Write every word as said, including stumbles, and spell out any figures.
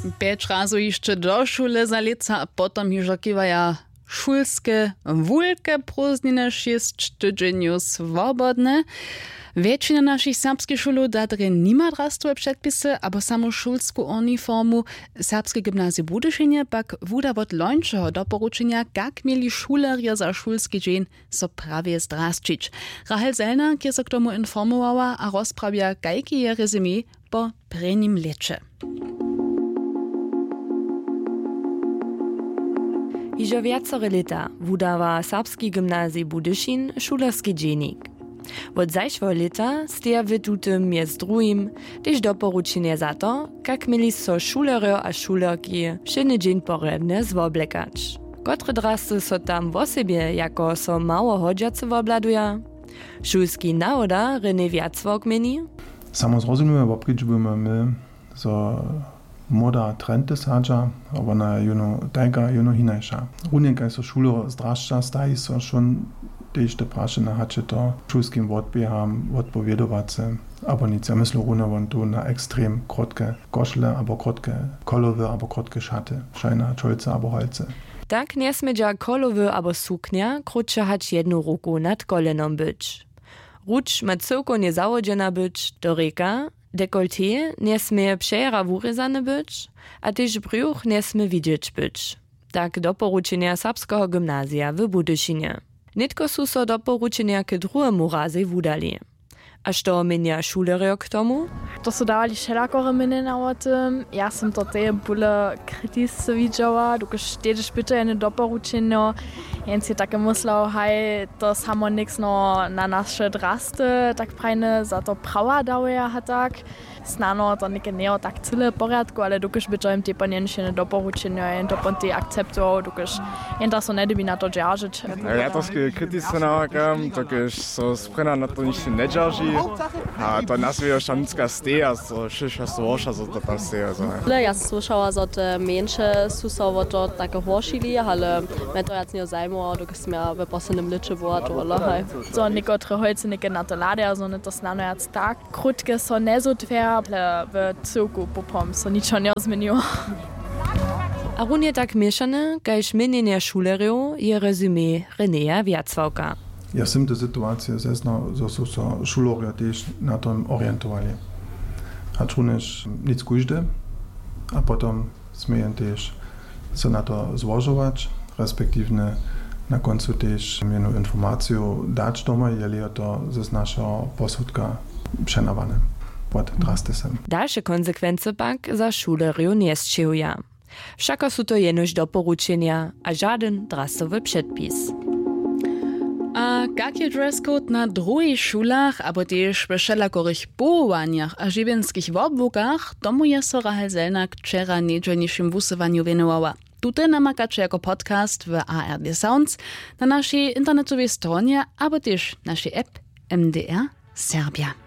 Pięć razu jeszcze do szule zaleca, a potem już okiwaja szulskie, wulkie prózdniny sześć tydzień swobodne. Większość naszych serbskich szulów dadre nima drastwe przedpisy, abo samo szulsku uniformu. Serbskie gimnazje Budyšine pak wuda od lońszego doporuczenia, jak mieli szulerje za szulski dzień so prawie zdrasčić. Rahel Zelnak je se k tomu informowała, a rozprawia, jaki je rezumé po prvním leče. Iżo wiacore lata wudawa serbski gimnazji Budyšin szulerski dziennik. Od zajszego lata steja w tutym mjez drugim też doporučenje za to, jak mieli so šulerjo a šulerki wszedny dzień poredne zwoblekać. Kotre drasty so tam w osobie jako so mało hodźace wobladuje? Šulski nawoda René Wiacwok meni? Samo zrozumíme, obkrič budeme my, so moda trendy sadža, aber na juno tajka, juno hinajša. Runjenka so šulo zdrašča, stají so šon tež te praše na hače to šulskim odběham, odpovědovace, aber nic. Ja myslu rune von tu na ekstrem krotke košle, aber krotke kolowe, aber krotke šate, šajna čolce, aber holce. Tak nesmedža kolowy abo suknia krótsze hać jedną ruku nad kolenom być. Ruč ma cyłko nie załodzena być do reka, dekolté nesmie przejera wurezane być, a też brzuch nesmie widzieć być. Tak doporučenia serbskiego gimnazja w Budyšinie. Nitko su so doporučenia k drugiemu razy wudali. A što menja šulerjo k tomu? To su dawali všelakore menena o tym. Ja sam to te bule kritisce widziała, dokaż tež bitte jedne doporučenjo. Jens je také myslel, hej, to samo niks no na naše drasty, tak prajne za to prawa dawaja ha tak. Snano to neke neo tak cyle porядku, ale dokaż bitte im te panjenšene doporučenjo, jen to pon te akceptuo, dokaż jen da so nedybi na to džaržič. Ja to kritisce nawakam, dokaż so sprina na to ništa ne džarži. A to nas wie schon ganz steja, so šeša soša, so to tam steja. Ja słyszała, że te mniejsze susowo to takie horšili, ale mnie to jetzt nie zajmowało, dokud jsme ve posledním liče bylo to lehaj. So nekotre holce neke na to lade, so ne to snano jac tak. Krutke so nezotver, ale v cyłku popom so ničo ne zmenilo. A runie tak mieszane, kajż menjenia šulerjo je rezumé Renéja Wiacwałka. Ja sam te sytuacje zeznał, że są so šulorja też na tym orientowali. A również nic kuźdy, a potem smieją też się na to złożować, respektywnie na końcu też jedną informację dać doma, jeżeli to z naszego posudka przenawane pod drastysem. Dalsze konsekwencje pak za šulerjo nie sčehuja. Všako su to jenož doporučenia a żaden drastowy przedpis. A jak je dresscode na drugich szulach, aber też w wszelakorych połowaniach a żywienskich obłukach, tomu je so Rahel Zelnak wczera niedzielniejszym wusywaniu wienowała. Tutaj namakacie jako podcast w A R D Sounds, na naszej internetowej stronie, aber też naszej app M D R Serbia.